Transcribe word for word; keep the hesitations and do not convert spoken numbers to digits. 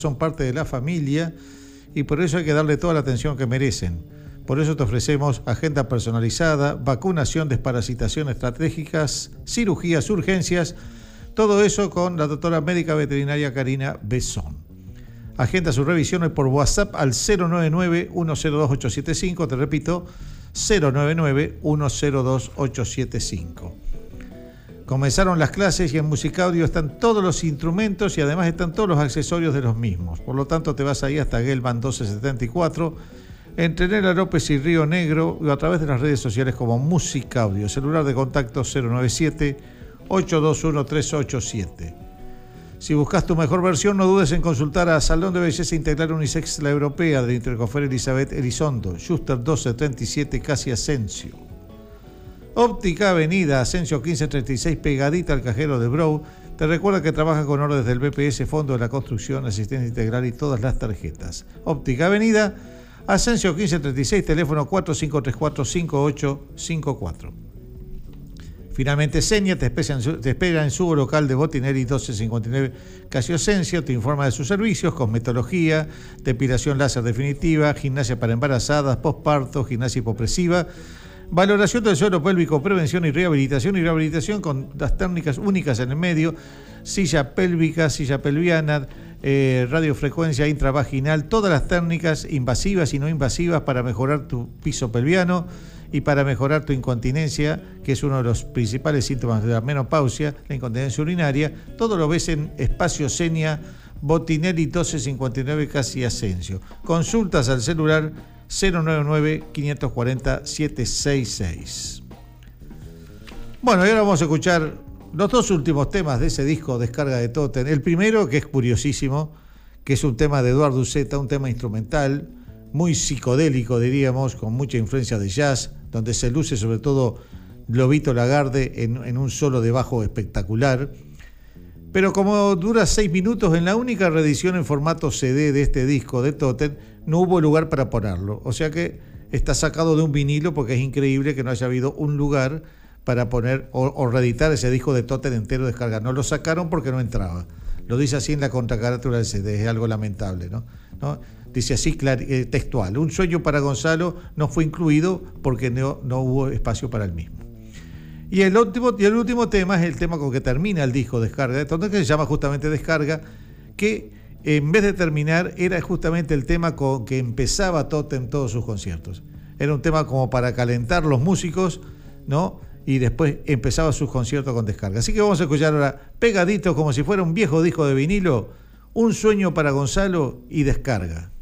son parte de la familia y por eso hay que darle toda la atención que merecen. Por eso te ofrecemos agenda personalizada, vacunación, desparasitación estratégicas, cirugías, urgencias, todo eso con la doctora médica veterinaria Karina Besón. Agenda su revisión hoy por WhatsApp al cero nueve nueve, uno cero dos, ocho siete cinco, te repito, cero nueve nueve, uno cero dos, ocho siete cinco. Comenzaron las clases y en Musicaudio están todos los instrumentos y además están todos los accesorios de los mismos. Por lo tanto, te vas ahí hasta Gelban doce setenta y cuatro, entre Nela López y Río Negro, o a través de las redes sociales como Musicaudio. Celular de contacto cero nueve siete, ocho dos uno, tres ocho siete. Si buscas tu mejor versión, no dudes en consultar a Salón de Belleza Integral Unisex La Europea de Intercofer Elizabeth Elizondo, Schuster doce treinta y siete, casi Asensio. Óptica Avenida, Asensio quince treinta y seis, pegadita al cajero de Brou. Te recuerda que trabaja con órdenes del B P S, Fondo de la Construcción, Asistencia Integral y todas las tarjetas. Óptica Avenida, Asensio quince treinta y seis, teléfono cuatro cinco tres cuatro, cinco ocho cinco cuatro. Finalmente, Senia te espera, en su, te espera en su local de Botinelli doce cincuenta y nueve, Casio Asensio, te informa de sus servicios, cosmetología, depilación láser definitiva, gimnasia para embarazadas, posparto, gimnasia hipopresiva, valoración del suelo pélvico, prevención y rehabilitación y rehabilitación con las técnicas únicas en el medio, silla pélvica, silla pelviana, eh, radiofrecuencia intravaginal, todas las técnicas invasivas y no invasivas para mejorar tu piso pelviano y para mejorar tu incontinencia, que es uno de los principales síntomas de la menopausia, la incontinencia urinaria. Todo lo ves en Espacio Senia, Botinelli doce cincuenta y nueve, casi Asensio. Consultas al celular cero nueve nueve, cinco cuatro cero, siete seis seis. Bueno, y ahora vamos a escuchar los dos últimos temas de ese disco Descarga de Totem. El primero, que es curiosísimo, que es un tema de Eduardo Uceta, un tema instrumental, muy psicodélico, diríamos, con mucha influencia de jazz, donde se luce sobre todo Globito Lagarde en, en un solo de bajo espectacular. Pero como dura seis minutos, en la única reedición en formato C D de este disco de Totem, no hubo lugar para ponerlo. O sea que está sacado de un vinilo, porque es increíble que no haya habido un lugar para poner o, o reeditar ese disco de Totem entero descargado. No lo sacaron porque no entraba. Lo dice así en la contracarátula del C D, es algo lamentable, ¿no? ¿No? Dice así eh, textual: un sueño para Gonzalo no fue incluido porque no, no hubo espacio para el mismo. Y el, último, y el último tema es el tema con que termina el disco Descarga de Totem, que se llama justamente Descarga, que en vez de terminar era justamente el tema con que empezaba Totem todos sus conciertos. Era un tema como para calentar los músicos, ¿no? Y después empezaba sus conciertos con Descarga. Así que vamos a escuchar ahora, pegadito como si fuera un viejo disco de vinilo, Un sueño para Gonzalo y Descarga.